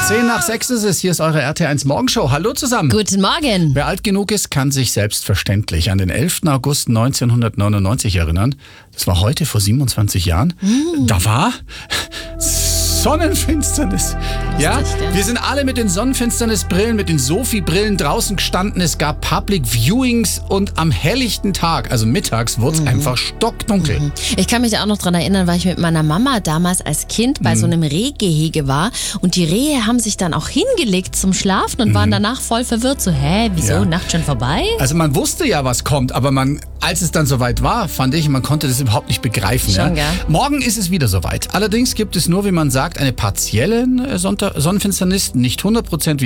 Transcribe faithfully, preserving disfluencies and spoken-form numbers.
Zehn nach sechs ist es, hier ist eure R T eins Morgenshow. Hallo zusammen. Guten Morgen. Wer alt genug ist, kann sich selbstverständlich an den elften August neunzehnhundertneunundneunzig erinnern. Das war heute vor siebenundzwanzig Jahren. Mm. Da war Sonnenfinsternis. Ja, wir sind alle mit den Sonnenfinsternisbrillen, mit den Sophie-Brillen draußen gestanden. Es gab Public Viewings und am helllichten Tag, also mittags, wurde es mhm. einfach stockdunkel. Mhm. Ich kann mich auch noch daran erinnern, weil ich mit meiner Mama damals als Kind bei mhm. so einem Rehgehege war und die Rehe haben sich dann auch hingelegt zum Schlafen und mhm. waren danach voll verwirrt. So, hä, wieso, ja. Nacht schon vorbei? Also man wusste ja, was kommt, aber man, als es dann soweit war, fand ich, man konnte das überhaupt nicht begreifen. Schon, ja? Morgen ist es wieder soweit. Allerdings gibt es nur, wie man sagt, eine partielle Sonnenfinsternis, nicht hundert Prozent